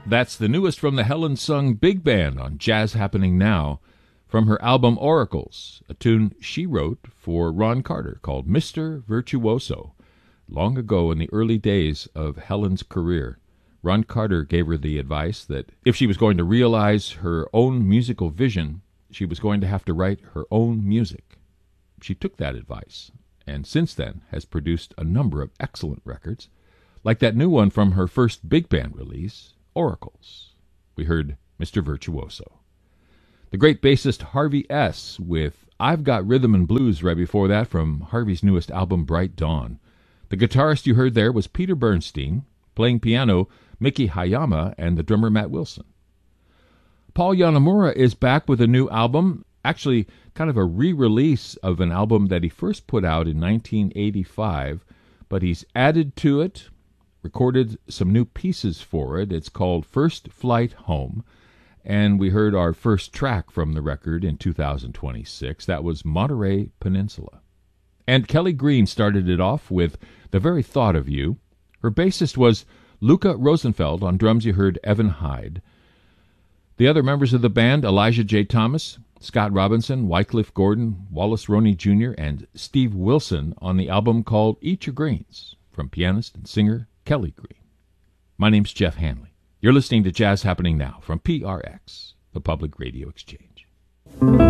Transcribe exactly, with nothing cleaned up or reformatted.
That's the newest from the Helen Sung Big Band on Jazz Happening Now, from her album Oracles, a tune she wrote for Ron Carter called Mister Virtuoso, long ago in the early days of Helen's career. Ron Carter gave her the advice that if she was going to realize her own musical vision, she was going to have to write her own music. She took that advice, and since then has produced a number of excellent records, like that new one from her first big band release, Oracles. We heard Mister Virtuoso. The great bassist Harvey S. with I've Got Rhythm and Blues right before that from Harvey's newest album, Bright Dawn. The guitarist you heard there was Peter Bernstein, playing piano, Miki Hayama, and the drummer Matt Wilson. Paul Yanamura is back with a new album, actually kind of a re-release of an album that he first put out in nineteen eighty-five, but he's added to it, recorded some new pieces for it. It's called First Flight Home, and we heard our first track from the record in two thousand twenty-six. That was Monterey Peninsula. And Kelly Green started it off with The Very Thought of You. Her bassist was Luca Rosenfeld. On drums you heard Evan Hyde. The other members of the band, Elijah J. Thomas, Scott Robinson, Wycliffe Gordon, Wallace Roney Junior, and Steve Wilson on the album called Eat Your Greens, from pianist and singer Kelly Green. My name's Jeff Hanley. You're listening to Jazz Happening Now from P R X, the Public Radio Exchange.